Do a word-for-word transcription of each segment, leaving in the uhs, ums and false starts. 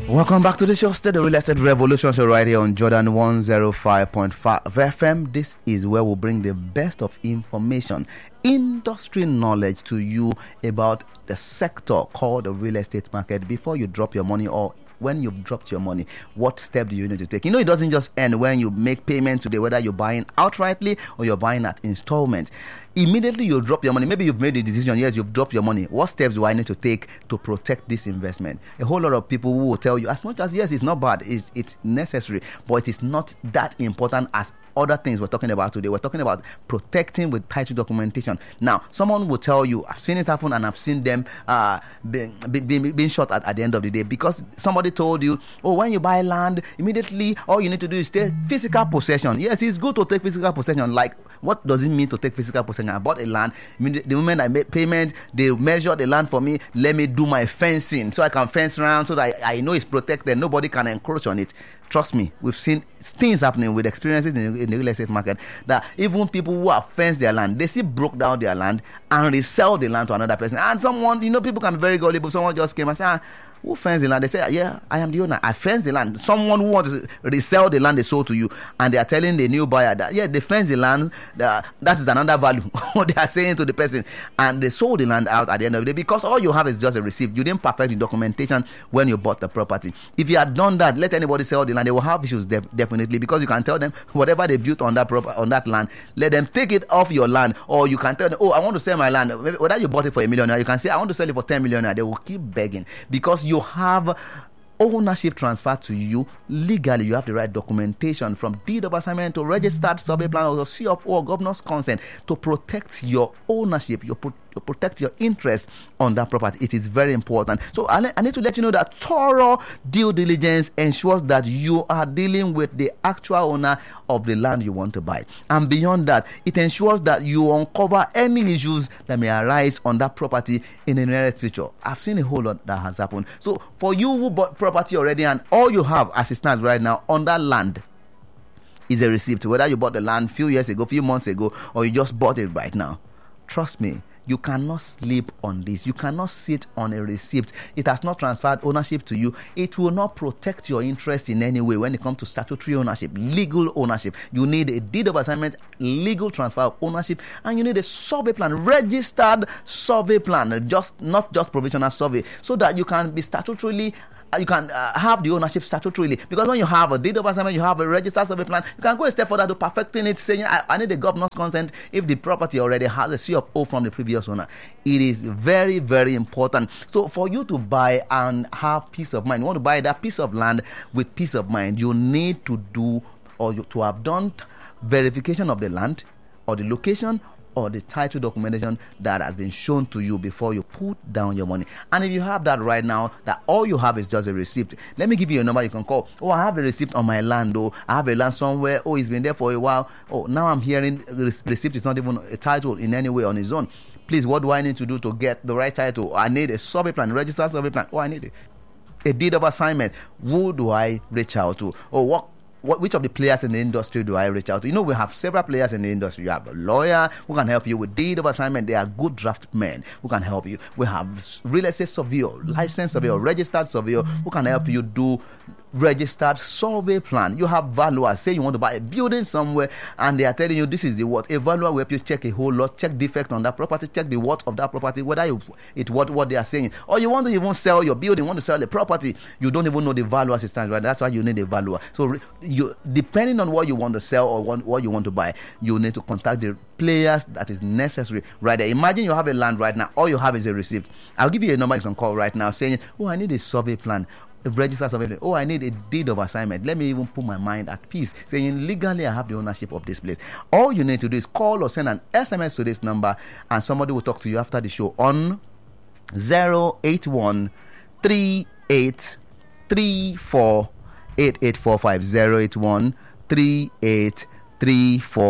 Welcome back to the show, still the Real Estate Revolution show right here on Jordan one oh five point five F M. This is where we bring the best of information, industry knowledge to you about the sector called the real estate market before you drop your money, or when you've dropped your money, what step do you need to take? You know, it doesn't just end when you make payment today, whether you're buying outrightly or you're buying at installment. Immediately you drop your money. Maybe you've made the decision, yes, you've dropped your money. What steps do I need to take to protect this investment? A whole lot of people who will tell you, as much as, yes, it's not bad, it's, it's necessary, but it is not that important as other things we're talking about today. We're talking about protecting with title documentation. Now, someone will tell you, I've seen it happen and I've seen them uh, being, being, being shot at at the end of the day, because somebody told you, oh, when you buy land, immediately all you need to do is take physical possession. Yes, it's good to take physical possession. Like, what does it mean to take physical possession? I bought a land. The moment I made payment, they measure the land for me. Let me do my fencing so I can fence around so that I, I know it's protected. Nobody can encroach on it. Trust me, we've seen things happening with experiences in, in the real estate market that even people who have fenced their land, they still broke down their land and resell the land to another person. And someone, you know, people can be very gullible. Someone just came and said, ah, who fenced the land? They say, yeah, I am the owner. I fenced the land. Someone who wants to resell the land they sold to you, and they are telling the new buyer that, yeah, they fenced the land. That, that is another value. What they are saying to the person, and they sold the land out at the end of the day because all you have is just a receipt. You didn't perfect the documentation when you bought the property. If you had done that, let anybody sell the land, they will have issues def- definitely because you can tell them whatever they built on that prop- on that land, let them take it off your land, or you can tell them, oh, I want to sell my land. Whether you bought it for a million, you can say, I want to sell it for ten million. They will keep begging because you have ownership transferred to you legally. You have the right documentation, from deed of assignment to registered survey plan or C of O or governor's consent, to protect your ownership, your pro- to protect your interest on that property. It is very important. So I, I need to let you know that thorough due diligence ensures that you are dealing with the actual owner of the land you want to buy. And beyond that, it ensures that you uncover any issues that may arise on that property in the nearest future. I've seen a whole lot that has happened. So for you who bought property already and all you have as it stands right now on that land is a receipt, whether you bought the land a few years ago, a few months ago, or you just bought it right now, trust me, you cannot sleep on this. You cannot sit on a receipt. It has not transferred ownership to you. It will not protect your interest in any way when it comes to statutory ownership, legal ownership. You need a deed of assignment, legal transfer of ownership, and you need a survey plan, registered survey plan, just not just provisional survey, so that you can be statutorily you can uh, have the ownership statutorily. Because when you have a deed of assignment, you have a registered survey plan, you can go a step further to perfecting it, saying, I, I need a governor's consent if the property already has a C of O from the previous owner. It is very, very important. So for you to buy and have peace of mind, you want to buy that piece of land with peace of mind, you need to do, or you, to have done verification of the land or the location or the title documentation that has been shown to you before you put down your money. And if you have that right now, that all you have is just a receipt, let me give you a number you can call. Oh, I have a receipt on my land. Oh, I have a land somewhere. Oh, it's been there for a while. Oh, now I'm hearing receipt is not even a title in any way on its own. Please, what do I need to do to get the right title? I need a survey plan, registered survey plan. Oh, I need a, a deed of assignment. Who do I reach out to? Oh, what What, which of the players in the industry do I reach out to? You know, we have several players in the industry. You have a lawyer who can help you with deed of assignment. They are good draftsmen who can help you. We have real estate surveyor, licensed surveyor, registered surveyor who can help you do registered survey plan. You have valuers. Say you want to buy a building somewhere and they are telling you this is the what. A valuer will help you check a whole lot, check defect on that property, check the worth of that property, whether you, it what what they are saying. Or you want to even sell your building, want to sell the property, you don't even know the value as it stands, right? That's why you need a valuer. So you, depending on what you want to sell or want, what you want to buy, you need to contact the players that is necessary right there. Imagine you have a land right now, all you have is a receipt. I'll give you a number you can call right now saying, oh, I need a survey plan, a registered survey plan. Oh, I need a deed of assignment. Let me even put my mind at peace, saying legally I have the ownership of this place. All you need to do is call or send an S M S to this number, and somebody will talk to you after the show on zero eight one three eight three four eight eight four five. zero eight one three eight three four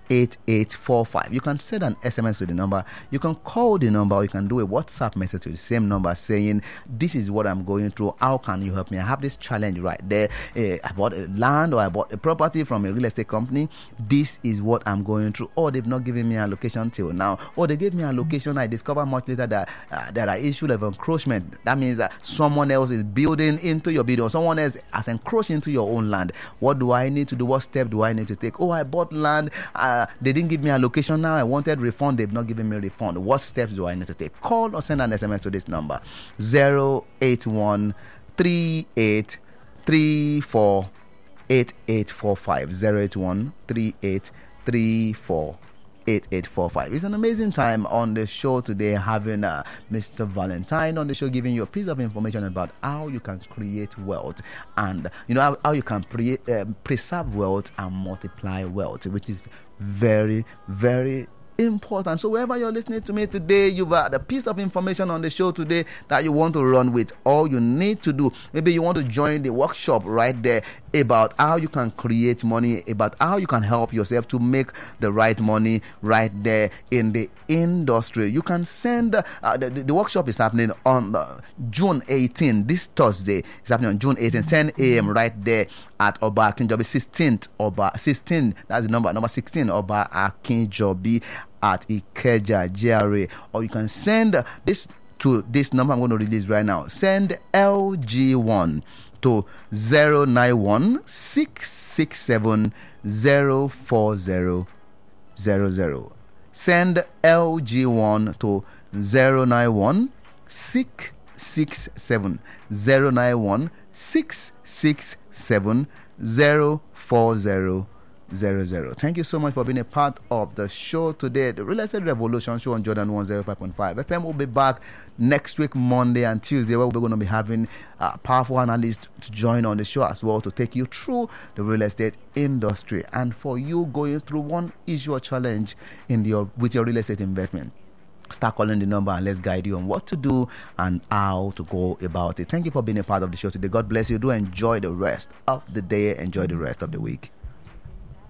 eight eight four five. You can send an S M S to the number, you can call the number, or you can do a WhatsApp message to the same number saying, this is what I'm going through, how can you help me? I have this challenge right there. uh, I bought a land or I bought a property from a real estate company. This is what I'm going through. Or they've not given me a location till now, or they gave me a location, I discover much later that uh, there are issues of encroachment. That means that someone else is building into your building, or someone else has encroached into your own land. What do I need to do? What step do I need to take? Oh, I bought land, uh, they didn't give me a location, now I wanted refund, they've not given me a refund. What steps do I need to take? Call or send an S M S to this number, zero eight one three eight three four eight eight four five, zero eight one three eight three four eight eight four five. It's an amazing time on the show today, having uh, Mister Valentine on the show, giving you a piece of information about how you can create wealth, and you know how, how you can pre- uh, preserve wealth and multiply wealth, which is very, very important. So wherever you're listening to me today, you've got a piece of information on the show today that you want to run with. All you need to do, maybe you want to join the workshop right there about how you can create money, about how you can help yourself to make the right money right there in the industry. You can send uh, the, the workshop is happening on uh, June eighteenth, this Thursday. It's happening on June eighteenth, ten a.m. right there at Oba Akinjobi, sixteenth Oba sixteen, that's the number number sixteen Oba Akinjobi at Ikeja G R A. Or you can send this to this number I'm going to release right now. Send L G one to zero nine one six six seven zero four zero zero zero. Send L G one to zero nine one six six seven zero nine one six six seven zero four zero zero zero. Thank you so much for being a part of the show today, the Real Estate Revolution show on Jordan one oh five point five F M. Will be back next week, Monday and Tuesday, where we're going to be having uh, powerful analysts to join on the show as well, to take you through the real estate industry, and for you going through one issue or challenge in your with your real estate investment. Start calling the number and let's guide you on what to do and how to go about it. Thank you for being a part of the show today. God bless you. Do enjoy the rest of the day. Enjoy the rest of the week.